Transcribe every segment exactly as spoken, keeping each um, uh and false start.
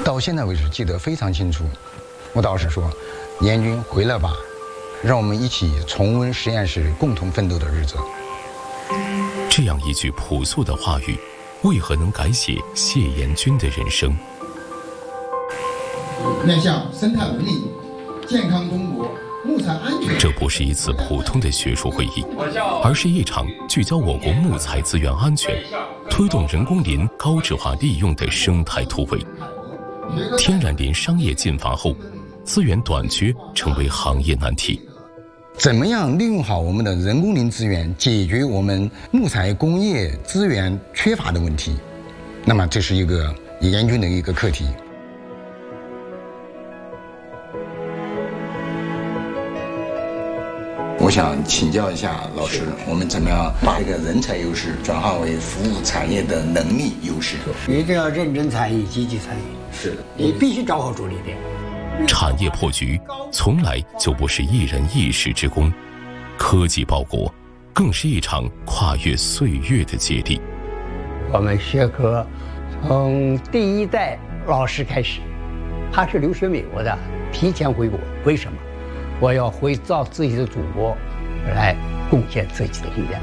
到现在为止记得非常清楚。我导师说：“严军回来吧，让我们一起重温实验室共同奋斗的日子。” 这样一句朴素的话语，为何能改写谢延军的人生？ 面向生态文明、健康中国、木材安全。 这不是一次普通的学术会议，而是一场聚焦我国木材资源安全、推动人工林高质化利用的生态突围。天然林商业禁伐后，资源短缺成为行业难题。 怎么样利用好我们的人工林资源，解决我们木材工业资源缺乏的问题？那么这是一个严峻的一个课题。我想请教一下老师，我们怎么样把这个人才优势转化为服务产业的能力优势？ 一定要认真参与，积极参与。 是的， 你必须找好主力点。 产业破局从来就不是一人一时之功，科技报国更是一场跨越岁月的接力。 我们学科从第一代老师开始，他是留学美国的，提前回国，为什么？我要回到自己的祖国，来贡献自己的力量。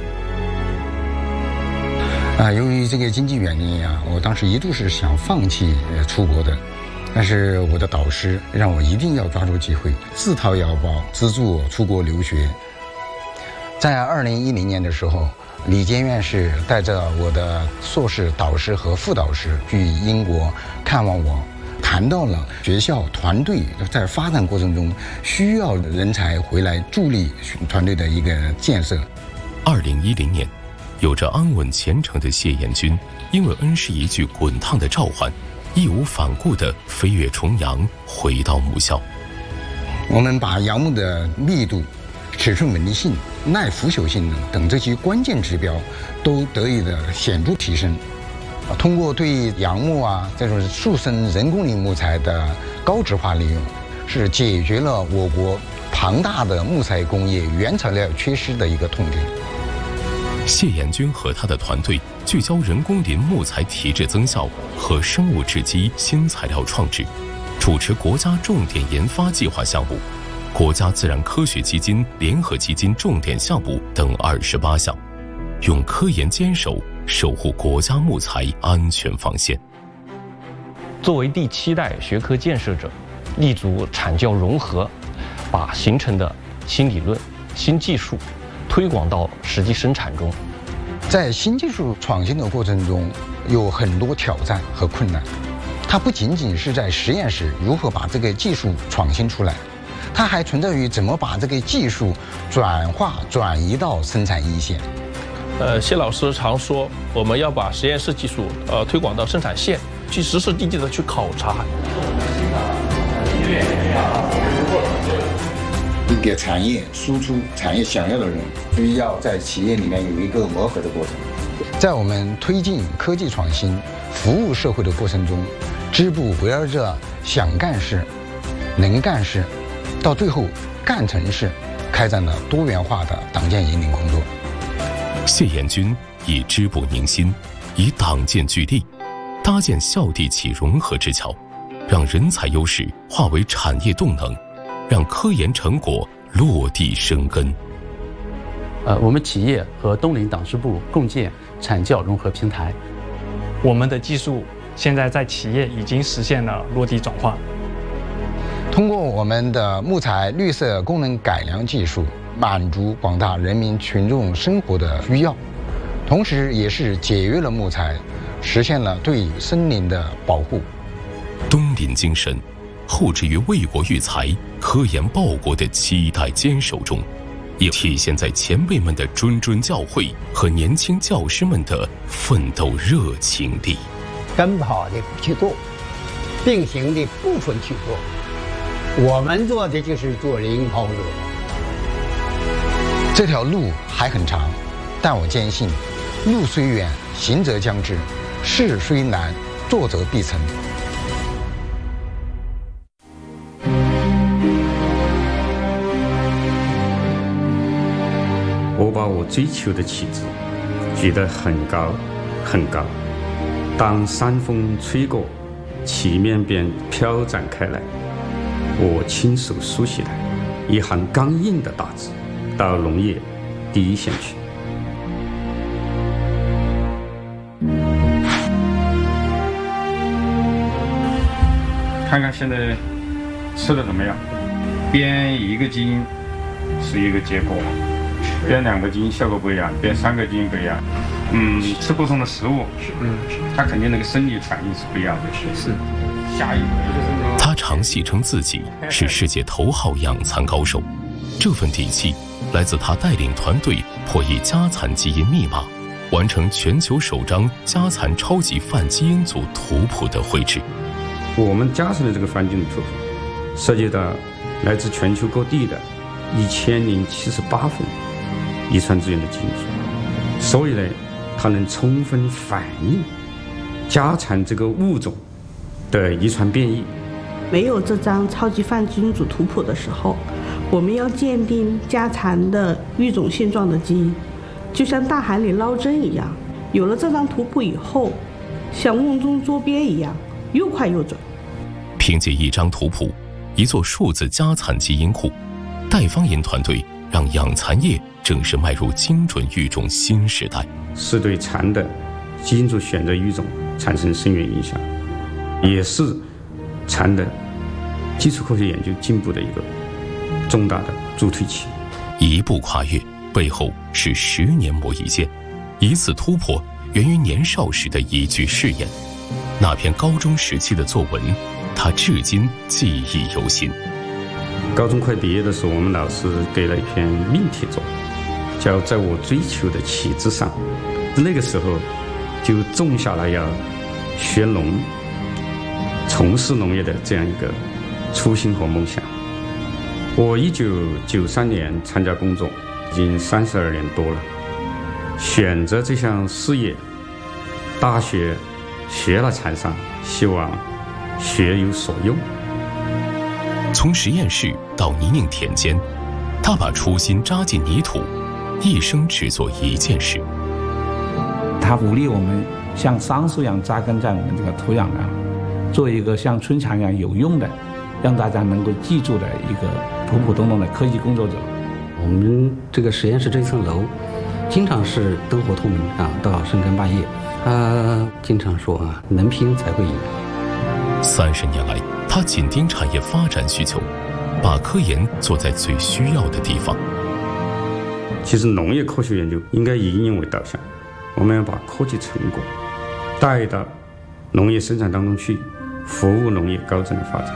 啊，由于这个经济原因啊，我当时一度是想放弃出国的，但是我的导师让我一定要抓住机会，自掏腰包资助我出国留学。在二零一零年的时候，李坚院士带着我的硕士导师和副导师去英国看望我。谈到了学校团队在发展过程中需要人才回来助力团队的一个建设。 二零一零年，有着安稳前程的谢延军，因为恩师一句滚烫的召唤，义无反顾地飞越重洋，回到母校。 我们把杨木的密度、尺寸稳定性、耐腐朽性等这些关键指标都得以的显著提升。通过对杨木啊这种速生人工林木材的高质化利用，是解决了我国庞大的木材工业原材料缺失的一个痛点。 谢延军和他的团队聚焦人工林木材提质增效和生物制基新材料创制，主持国家重点研发计划项目、国家自然科学基金联合基金重点项目等二十八项，用科研坚守守护国家木材安全防线。 作为第七代学科建设者，立足产教融合，把形成的新理论、新技术推广到实际生产中。 在新技术创新的过程中，有很多挑战和困难。它不仅仅是在实验室如何把这个技术创新出来，它还存在于怎么把这个技术转化转移到生产一线。 呃，谢老师常说，我们要把实验室技术呃推广到生产线，去实实地地的去考察。 给产业输出产业想要的人，需要在企业里面有一个磨合的过程。在我们推进科技创新、服务社会的过程中，支部围绕着想干事、能干事，到最后干成事，开展了多元化的党建引领工作。 谢延军以支部凝心，以党建聚力，搭建校地企融合之桥，让人才优势化为产业动能，让科研成果落地生根。 呃，我们企业和东林党支部共建产教融合平台， 我们的技术现在在企业已经实现了落地转化。 通过我们的木材绿色功能改良技术，满足广大人民群众生活的需要，同时也是节约了木材，实现了对森林的保护。 东林精神厚植于为国育才、科研报国的期待坚守中，也体现在前辈们的谆谆教诲和年轻教师们的奋斗热情里。 跟跑的不去做，并行的部分去做，我们做的就是做领跑者。 这条路还很长，但我坚信，路虽远，行则将至；事虽难，做则必成。 我把我追求的旗帜举得很高很高，当山风吹过， 旗面便飘展开来，我亲手书写的一行刚硬的大字，到农业第一线去。 看看现在吃的怎么样？编一个筋是一个结果，编两个筋效果不一样，编三个筋不一样。嗯，吃不同的食物，嗯，它肯定那个生理反应是不一样的。是是。下一回他常戏称自己是世界头号养蚕高手，这份底气来自他带领团队破译家蚕基因密码，完成全球首张家蚕超级泛基因组图谱的绘制。 我们家产的这个泛基因图谱，涉及到来自全球各地的一千零七十八份遗传资源的基因组，所以呢，它能充分反映家蚕这个物种的遗传变异。 没有这张超级泛基因组图谱的时候，我们要鉴定家蚕的育种现状的基因，就像大海里捞针一样。有了这张图谱以后，像瓮中捉鳖一样，又快又准。 凭借一张图谱，一座数字家蚕基因库，戴方银团队让养蚕业正式迈入精准育种新时代， 是对蚕的基因组选择育种产生深远影响，也是蚕的基础科学研究进步的一个重大的助推器。 一步跨越，背后是十年磨一剑，一次突破源于年少时的一句誓言。那篇高中时期的作文，他至今记忆犹新。 高中快毕业的时候，我们老师给了一篇命题作文，叫《在我追求的旗帜上》。那个时候就种下了要学农、从事农业的这样一个初心和梦想。我一九九三年参加工作，已经三十二年多了。选择这项事业，大学学了蚕桑，希望学有所用。 从实验室到泥泞田间，他把初心扎进泥土，一生只做一件事。 他鼓励我们像桑树一样扎根在我们这个土壤上，做一个像春强一样有用的，让大家能够记住的一个普普通通的科技工作者。 我们这个实验室这一层楼，经常是灯火通明啊，到深更半夜。他经常说啊，能拼才会赢。 三十年来，他紧盯产业发展需求，把科研做在最需要的地方。 其实农业科学研究应该以应用为导向，我们要把科技成果带到农业生产当中去，服务农业高质量发展。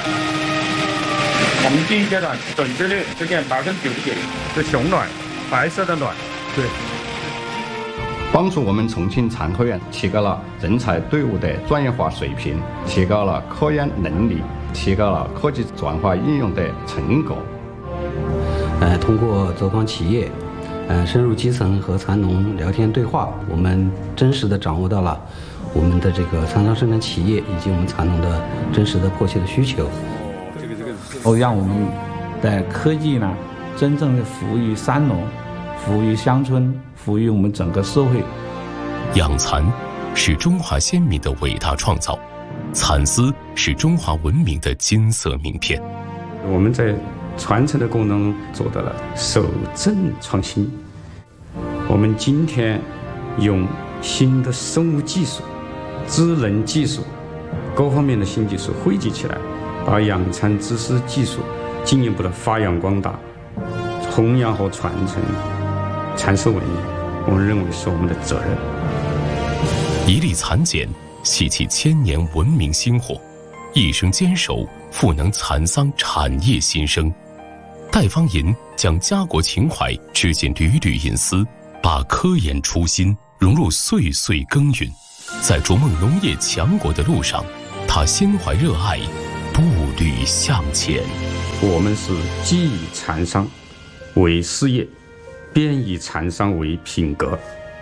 我们第一阶段准确率实现百分之九十九，是雄卵，白色的卵。对。 帮助我们重庆蚕科院提高了人才队伍的专业化水平，提高了科研能力，提高了科技转化应用的成果。 呃，通过走访企业，呃，深入基层和蚕农聊天对话，我们真实的掌握到了我们的这个蚕桑生产企业以及我们蚕农的真实的迫切的需求。 这个这个，哦，让我们的科技呢，真正的服务于蚕农，服务于乡村，服务于我们整个社会。 养蚕是中华先民的伟大创造，蚕丝是中华文明的金色名片。 我们在传承的过程中做到了守正创新。我们今天用新的生物技术、智能技术各方面的新技术汇集起来，把养蚕知识技术进一步的发扬光大，弘扬和传承蚕丝文明，我们认为是我们的责任。 一粒蚕茧系起千年文明薪火，一生坚守赋能蚕桑产业新生。戴方银将家国情怀织进缕缕银丝，把科研初心融入岁岁耕耘。在逐梦农业强国的路上，他心怀热爱，步履向前。 我们是既以蚕桑为事业，便以蚕桑为品格。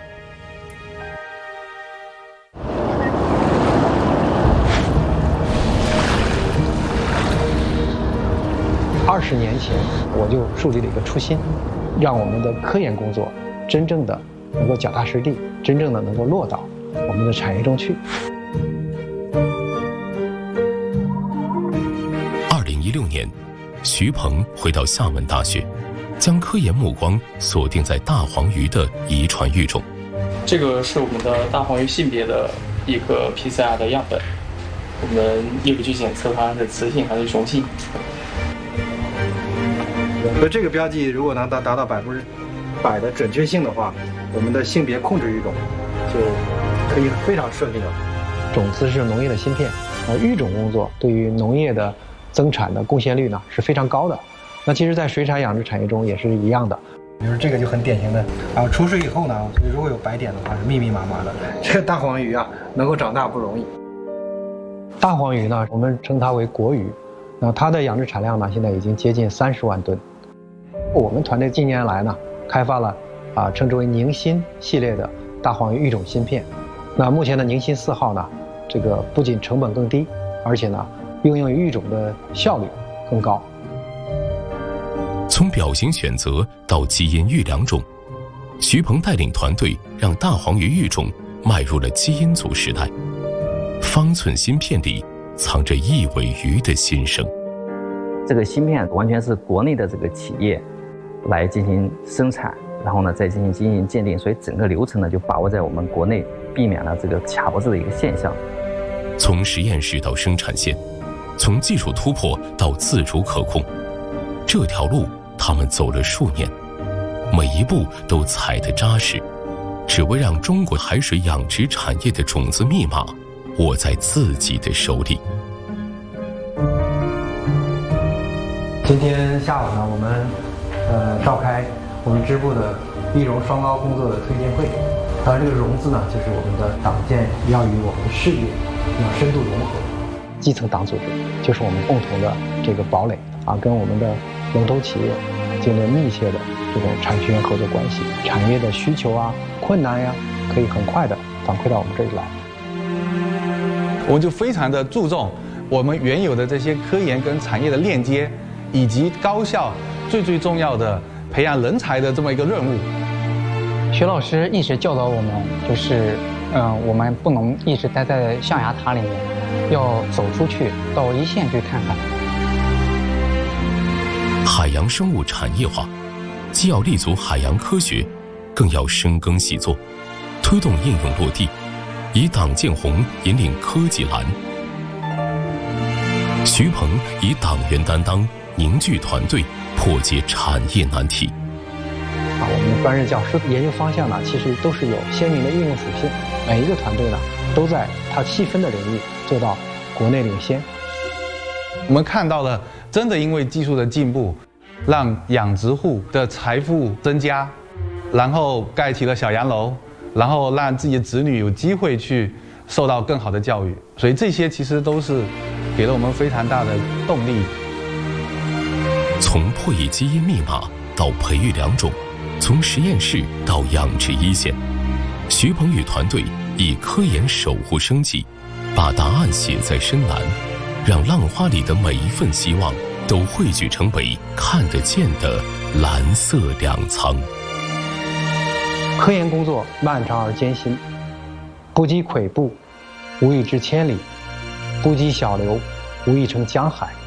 二十年前，我就树立了一个初心，让我们的科研工作真正的能够脚踏实地，真正的能够落到我们的产业中去。 徐鹏回到厦门大学，将科研目光锁定在大黄鱼的遗传育种。 这个是我们的大黄鱼性别的一个 P C R 的样本，我们也不去检测它的雌性还是雄性。 和这个标记如果能达达到百分之百的准确性的话，我们的性别控制育种就可以非常顺利了。种子是农业的芯片，而育种工作对于农业的增产的贡献率呢是非常高的。那其实，在水产养殖产业中也是一样的。比如这个就很典型的，啊，出水以后呢，如果有白点的话是密密麻麻的。这个大黄鱼啊，能够长大不容易。大黄鱼呢，我们称它为国鱼，那它的养殖产量呢，现在已经接近三十万吨。我们团队近年来呢，开发了啊称之为宁新系列的大黄鱼育种芯片。那目前的宁新四号呢，这个不仅成本更低，而且呢，应用于育种的效率更高。 从表型选择到基因育良种，徐鹏带领团队让大黄鱼育种迈入了基因组时代。方寸芯片里藏着亿尾鱼的心声。 这个芯片完全是国内的这个企业来进行生产，然后呢再进行基因鉴定，所以整个流程呢就把握在我们国内，避免了这个卡脖子的一个现象。 从实验室到生产线，从技术突破到自主可控，这条路他们走了数年，每一步都踩得扎实，只为让中国海水养殖产业的种子密码握在自己的手里。 今天下午呢，我们呃召开我们支部的育种双高工作的推荐会。当然，这个“融”字呢，就是我们的党建要与我们的事业要深度融合。基层党组织就是我们共同的这个堡垒啊，跟我们的龙头企业建立密切的这种产学研合作关系，产业的需求啊、困难呀，可以很快的反馈到我们这里来。 我们就非常的注重我们原有的这些科研跟产业的链接，以及高校最最重要的培养人才的这么一个任务。 徐老师一直教导我们，就是嗯、呃，我们不能一直待在象牙塔里面，要走出去，到一线去看看。 海洋生物产业化，既要立足海洋科学，更要深耕细作，推动应用落地，以党建红引领科技蓝。徐鹏以党员担当，凝聚团队，破解产业难题。 啊，我们的专任教师研究方向呢，其实都是有鲜明的应用属性。每一个团队呢，都在它细分的领域做到国内领先。 我们看到了，真的因为技术的进步，让养殖户的财富增加，然后盖起了小洋楼，然后让自己的子女有机会去受到更好的教育。所以这些其实都是给了我们非常大的动力。 从破译基因密码到培育良种，从实验室到养殖一线，徐鹏宇团队以科研守护生计，把答案写在深蓝，让浪花里的每一份希望都汇聚成为看得见的蓝色粮仓。 科研工作漫长而艰辛，不积跬步，无以至千里；不积小流，无以成江海。